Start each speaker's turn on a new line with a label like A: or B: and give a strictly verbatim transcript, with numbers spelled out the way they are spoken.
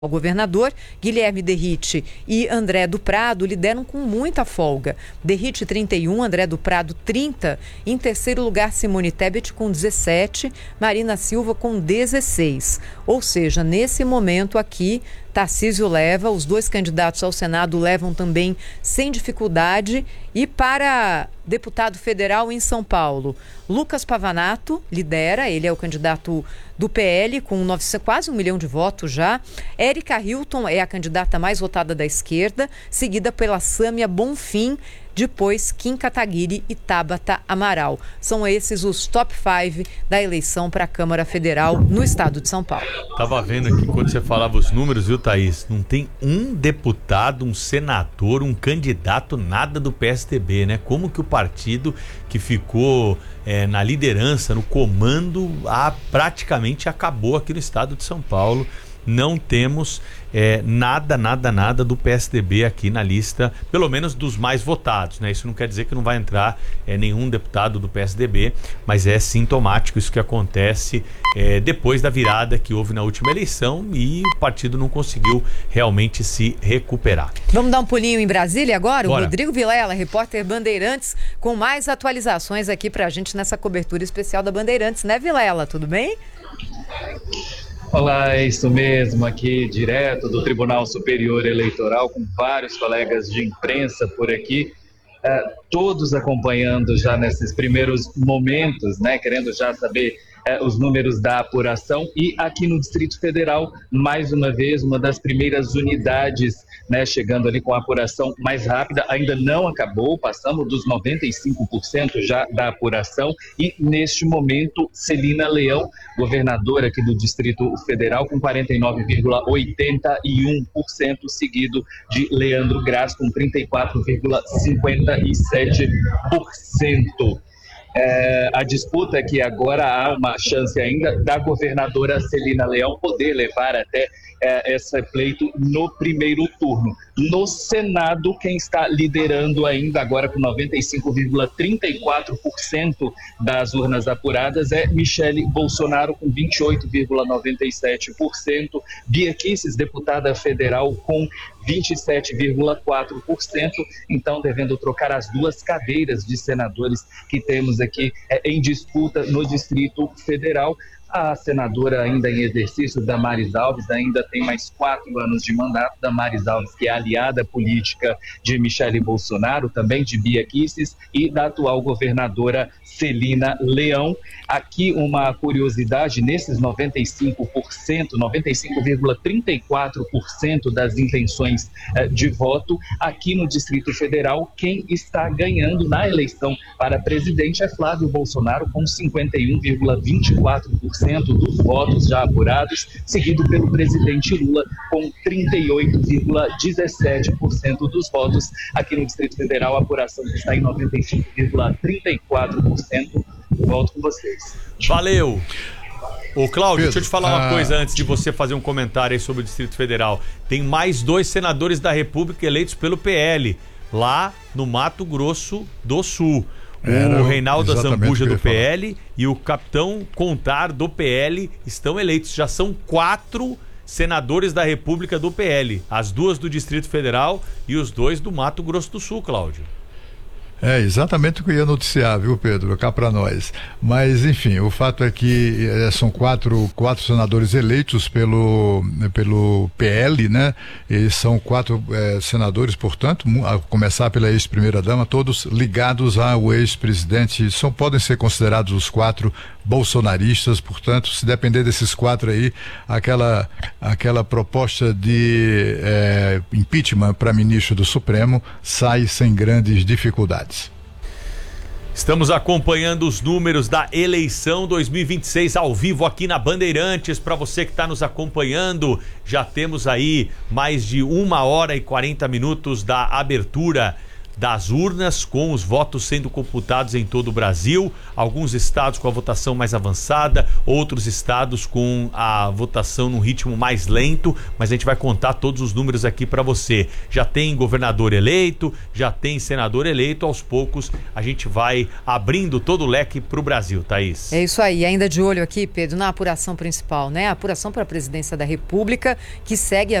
A: O governador Guilherme Derrite e André do Prado lideram com muita folga. Derrite trinta e um, André do Prado trinta. Em terceiro lugar, Simone Tebet com dezessete, Marina Silva com dezesseis. Ou seja, nesse momento aqui, Tarcísio leva, os dois candidatos ao Senado levam também sem dificuldade. E para deputado federal em São Paulo, Lucas Pavanato lidera, ele é o candidato do P L com novecentos, quase um milhão de votos já. Érica Hilton é a candidata mais votada da esquerda, seguida pela Sâmia Bonfim, depois Kim Kataguiri e Tabata Amaral. São esses os top cinco da eleição para a Câmara Federal no estado de São Paulo.
B: Tava vendo aqui quando você falava os números, viu, Thaís? Não tem um deputado, um senador, um candidato, nada do P S D B, né? Como que o partido que ficou é, na liderança, no comando, ah, praticamente acabou aqui no estado de São Paulo. Não temos é, nada, nada, nada do P S D B aqui na lista, pelo menos dos mais votados, né? Isso não quer dizer que não vai entrar é, nenhum deputado do P S D B, mas é sintomático isso que acontece é, depois da virada que houve na última eleição e o partido não conseguiu realmente se recuperar.
A: Vamos dar um pulinho em Brasília agora?
B: Bora.
A: O Rodrigo Vilela, repórter Bandeirantes, com mais atualizações aqui pra gente nessa cobertura especial da Bandeirantes, né, Vilela? Tudo bem?
C: Olá, é isso mesmo, aqui direto do Tribunal Superior Eleitoral, com vários colegas de imprensa por aqui, uh, todos acompanhando já nesses primeiros momentos, né, querendo já saber uh, os números da apuração. E aqui no Distrito Federal, mais uma vez, uma das primeiras unidades, né, chegando ali com a apuração mais rápida, ainda não acabou, passamos dos noventa e cinco por cento já da apuração e neste momento Celina Leão, governadora aqui do Distrito Federal, com quarenta e nove vírgula oitenta e um por cento, seguido de Leandro Graz com trinta e quatro vírgula cinquenta e sete por cento. É, a disputa é que agora há uma chance ainda da governadora Celina Leão poder levar até é, esse pleito no primeiro turno. No Senado, quem está liderando ainda agora com noventa e cinco vírgula trinta e quatro por cento das urnas apuradas é Michele Bolsonaro com vinte e oito vírgula noventa e sete por cento, Bia Kicis, deputada federal, com vinte e sete vírgula quatro por cento, então devendo trocar as duas cadeiras de senadores que temos aqui é, em disputa no Distrito Federal. A senadora ainda em exercício, Damares Alves, ainda tem mais quatro anos de mandato. Damares Alves, que é aliada política de Michele Bolsonaro, também de Bia Kicis e da atual governadora Celina Leão. Aqui uma curiosidade, nesses noventa e cinco por cento, noventa e cinco vírgula trinta e quatro por cento das intenções eh, de voto, aqui no Distrito Federal, quem está ganhando na eleição para presidente é Flávio Bolsonaro, com cinquenta e um vírgula vinte e quatro por cento dos votos já apurados, seguido pelo presidente Lula, com trinta e oito vírgula dezessete por cento dos votos. Aqui no Distrito Federal, a apuração está em noventa e cinco vírgula trinta e quatro por cento. Volto com vocês.
B: Valeu! Ô Cláudio,
D: Pedro,
B: deixa eu te falar uma
D: ah,
B: coisa antes de você fazer um comentário aí sobre o Distrito Federal. Tem mais dois senadores da República eleitos pelo P L, lá no Mato Grosso do Sul.
D: Era
B: o Reinaldo Azambuja do P L
D: falar.
B: E o Capitão Contar do P L estão eleitos. Já são quatro senadores da República do P L. As duas do Distrito Federal e os dois do Mato Grosso do Sul, Cláudio.
D: É exatamente o que eu ia noticiar, viu, Pedro? Cá para nós. Mas, enfim, o fato é que é, são quatro, quatro senadores eleitos pelo, pelo P L, né? Eles são quatro é, senadores, portanto, a começar pela ex-primeira-dama, todos ligados ao ex-presidente. São, podem ser considerados os quatro bolsonaristas, portanto, se depender desses quatro aí, aquela, aquela proposta de é, impeachment para ministro do Supremo sai sem grandes dificuldades.
B: Estamos acompanhando os números da eleição dois mil e vinte e seis ao vivo aqui na Bandeirantes. Para você que está nos acompanhando, já temos aí mais de uma hora e quarenta minutos da abertura das urnas, com os votos sendo computados em todo o Brasil, alguns estados com a votação mais avançada, outros estados com a votação num ritmo mais lento, mas a gente vai contar todos os números aqui para você. Já tem governador eleito, já tem senador eleito, aos poucos a gente vai abrindo todo o leque para o Brasil, Thaís.
A: É isso aí, ainda de olho aqui, Pedro, na apuração principal, né? A apuração para a presidência da República, que segue